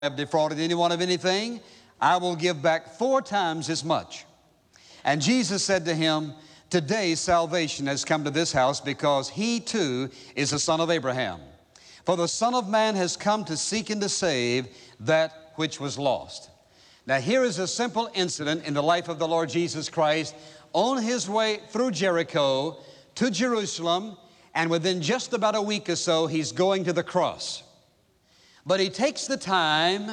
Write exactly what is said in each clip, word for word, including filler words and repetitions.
have defrauded anyone of anything, I will give back four times as much. And Jesus said to him, today salvation has come to this house, because he too is a son of Abraham. For the Son of Man has come to seek and to save that which was lost. Now here is a simple incident in the life of the Lord Jesus Christ on his way through Jericho to Jerusalem, and within just about a week or so, he's going to the cross. But he takes the time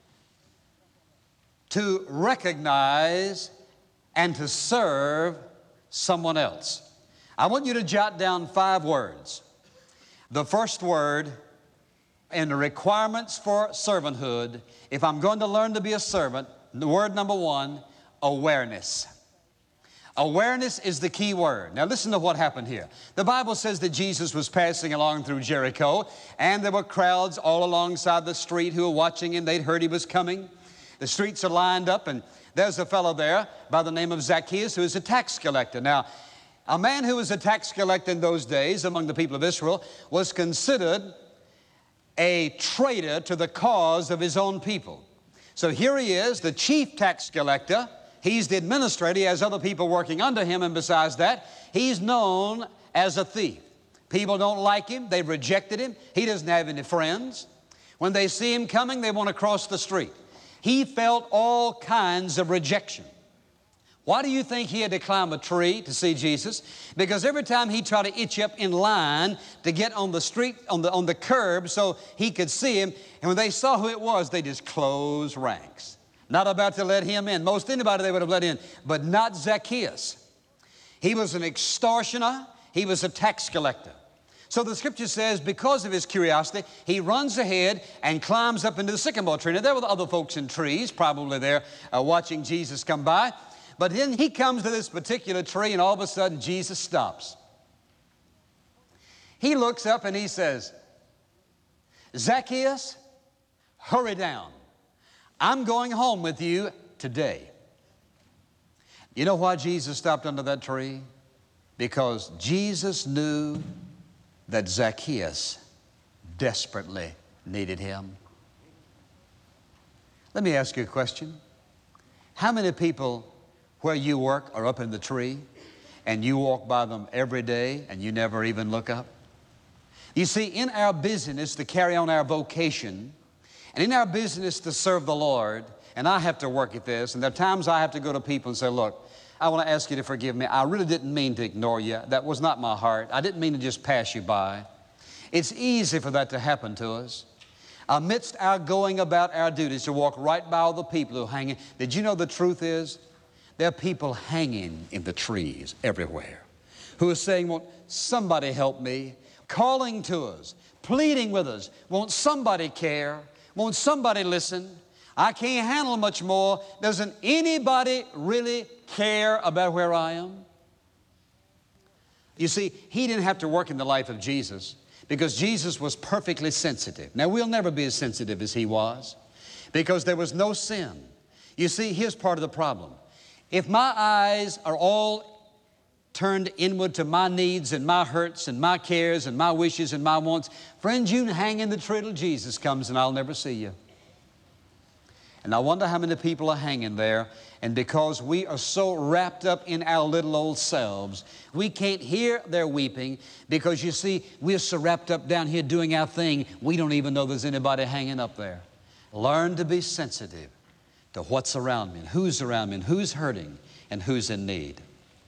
to recognize and to serve someone else. I want you to jot down five words. The first word in the requirements for servanthood, if I'm going to learn to be a servant, the word number one, awareness. Awareness is the key word. Now listen to what happened here. The Bible says that Jesus was passing along through Jericho, and there were crowds all alongside the street who were watching him. They'd heard he was coming. The streets are lined up, and there's a fellow there by the name of Zacchaeus, who is a tax collector. Now, a man who was a tax collector in those days among the people of Israel was considered a traitor to the cause of his own people. So here he is, the chief tax collector. He's the administrator. He has other people working under him, and besides that, he's known as a thief. People don't like him. They've rejected him. He doesn't have any friends. When they see him coming, they want to cross the street. He felt all kinds of rejection. Why do you think he had to climb a tree to see Jesus? Because every time he tried to itch up in line to get on the street, on the, on the curb so he could see him, and when they saw who it was, they just closed ranks. Not about to let him in. Most anybody they would have let in, but not Zacchaeus. He was an extortioner. He was a tax collector. So the Scripture says, because of his curiosity, he runs ahead and climbs up into the sycamore tree. Now, there were other folks in trees, probably there uh, watching Jesus come by. But then he comes to this particular tree, and all of a sudden, Jesus stops. He looks up and he says, Zacchaeus, hurry down. I'm going home with you today. You know why Jesus stopped under that tree? Because Jesus knew that Zacchaeus desperately needed him. Let me ask you a question. How many people where you work are up in the tree, and you walk by them every day and you never even look up? You see, in our business to carry on our vocation, and in our business to serve the Lord, and I have to work at this, and there are times I have to go to people and say, look, I want to ask you to forgive me. I really didn't mean to ignore you. That was not my heart. I didn't mean to just pass you by. It's easy for that to happen to us. Amidst our going about our duties, to walk right by all the people who are hanging. Did you know the truth is, there are people hanging in the trees everywhere who are saying, won't somebody help me? Calling to us, pleading with us. Won't somebody care? Won't somebody listen? I can't handle much more. Doesn't anybody really care about where I am? You see, he didn't have to work in the life of Jesus because Jesus was perfectly sensitive. Now, we'll never be as sensitive as he was because there was no sin. You see, here's part of the problem. If my eyes are all turned inward to my needs and my hurts and my cares and my wishes and my wants, friends, you can hang in the tree till Jesus comes and I'll never see you. And I wonder how many people are hanging there, and because we are so wrapped up in our little old selves, we can't hear their weeping because, you see, we're so wrapped up down here doing our thing, we don't even know there's anybody hanging up there. Learn to be sensitive to what's around me and who's around me and who's hurting and who's in need.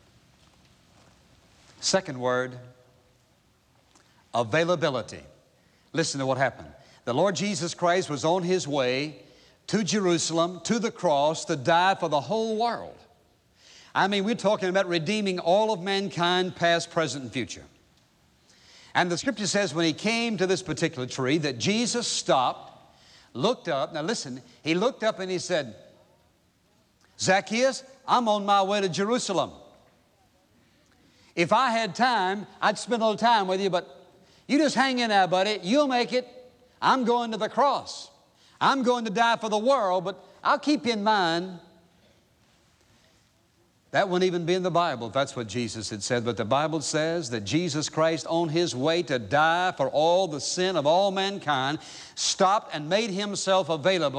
Second word, availability. Listen to what happened. The Lord Jesus Christ was on his way to Jerusalem, to the cross, to die for the whole world. I mean, we're talking about redeeming all of mankind, past, present, and future. And the Scripture says when he came to this particular tree that Jesus stopped, looked up. Now listen, he looked up and he said, Zacchaeus, I'm on my way to Jerusalem. If I had time, I'd spend a little time with you, but you just hang in there, buddy. You'll make it. I'm going to the cross. I'm going to die for the world, but I'll keep you in mind. That wouldn't even be in the Bible if that's what Jesus had said. But the Bible says that Jesus Christ, on His way to die for all the sin of all mankind, stopped and made Himself available